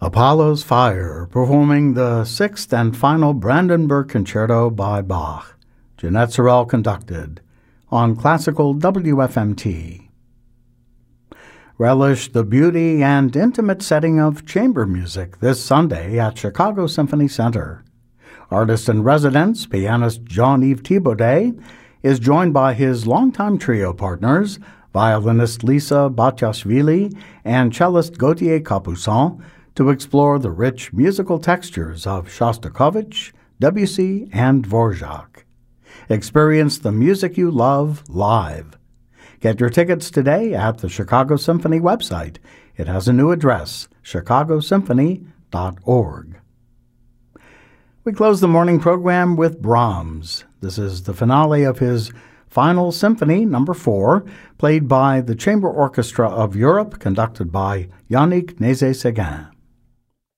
Apollo's Fire, performing the sixth and final Brandenburg Concerto by Bach. Jeanette Sorrell conducted on Classical WFMT. Relish the beauty and intimate setting of chamber music this Sunday at Chicago Symphony Center. Artist-in-residence, pianist Jean-Yves Thibaudet, is joined by his longtime trio partners, violinist Lisa Batiashvili and cellist Gauthier Capuçon, to explore the rich musical textures of Shostakovich, Debussy, and Dvorak. Experience the music you love live. Get your tickets today at the Chicago Symphony website. It has a new address, chicagosymphony.org. We close the morning program with Brahms. This is the finale of his Final Symphony, No. 4, played by the Chamber Orchestra of Europe, conducted by Yannick Nézet-Séguin.